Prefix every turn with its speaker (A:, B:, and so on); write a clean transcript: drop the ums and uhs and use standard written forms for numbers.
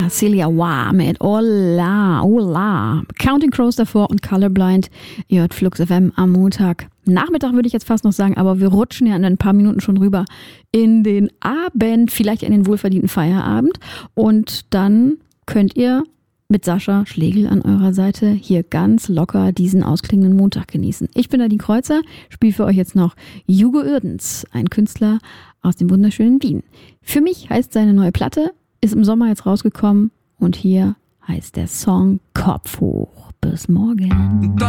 A: Celia Wah mit Ola, Ola. Counting Crows davor und Colorblind. Ihr hört Flux FM am Montag. Nachmittag würde ich jetzt fast noch sagen, aber wir rutschen ja in ein paar Minuten schon rüber in den Abend, vielleicht in den wohlverdienten Feierabend. Und dann könnt ihr mit Sascha Schlegel an eurer Seite hier ganz locker diesen ausklingenden Montag genießen. Ich bin Nadine Kreuzer, spiele für euch jetzt noch Hugo Uerdens, ein Künstler aus dem wunderschönen Wien. Für mich heißt seine neue Platte, ist im Sommer jetzt rausgekommen und hier heißt der Song Kopf hoch. Bis morgen.